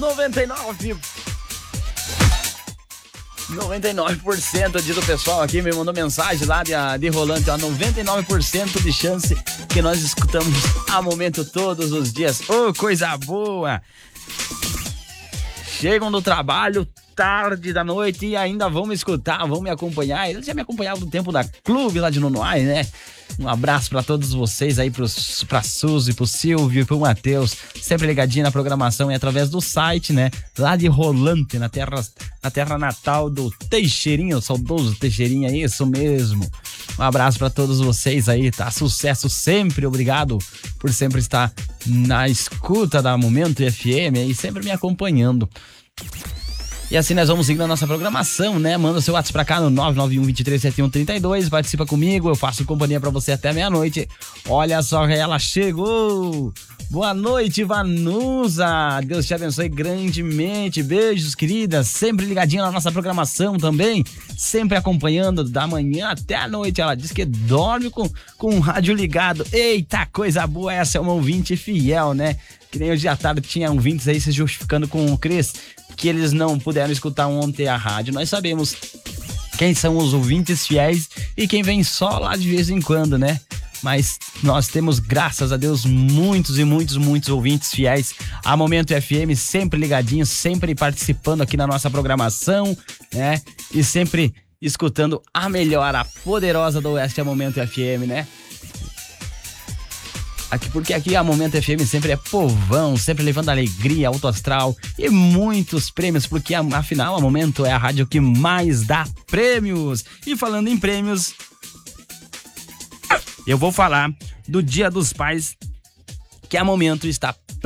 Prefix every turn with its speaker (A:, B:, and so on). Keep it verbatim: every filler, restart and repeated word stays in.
A: noventa e nove noventa e nove por cento diz o pessoal aqui, me mandou mensagem lá de, de Rolante, ó, noventa e nove por cento de chance que nós escutamos a momento todos os dias. Ô, oh, coisa boa! Chegam do trabalho tarde da noite e ainda vão me escutar, vão me acompanhar. Eles já me acompanhavam no tempo da clube lá de Nonoai, né? Um abraço pra todos vocês aí, pros, pra Suzy, pro Silvio e pro Matheus, sempre ligadinho na programação e através do site, né? Lá de Rolante, na terra, na terra natal do Teixeirinha, o saudoso Teixeirinha, isso mesmo. Um abraço pra todos vocês aí, tá? Sucesso sempre, obrigado por sempre estar na escuta da Momento F M e sempre me acompanhando. E assim nós vamos seguindo a nossa programação, né? Manda seu WhatsApp pra cá no nove nove um, dois três sete um, três dois, participa comigo, eu faço companhia pra você até meia-noite. Olha só, ela chegou! Boa noite, Vanusa! Deus te abençoe grandemente, beijos, queridas, sempre ligadinha na nossa programação também, sempre acompanhando da manhã até a noite. Ela diz que dorme com, com o rádio ligado. Eita, coisa boa, essa é uma ouvinte fiel, né? Que nem hoje à tarde tinha ouvintes aí se justificando com o Cris, que eles não puderam escutar ontem a rádio. Nós sabemos quem são os ouvintes fiéis e quem vem só lá de vez em quando, né? Mas nós temos, graças a Deus, muitos e muitos, muitos ouvintes fiéis a Momento F M, sempre ligadinhos, sempre participando aqui na nossa programação, né? E sempre escutando a melhor, a poderosa do Oeste, a Momento F M, né? Aqui, porque aqui a Momento F M sempre é povão, sempre levando alegria, alto astral e muitos prêmios, porque afinal a Momento é a rádio que mais dá prêmios. E falando em prêmios, eu vou falar do Dia dos Pais, que a Momento está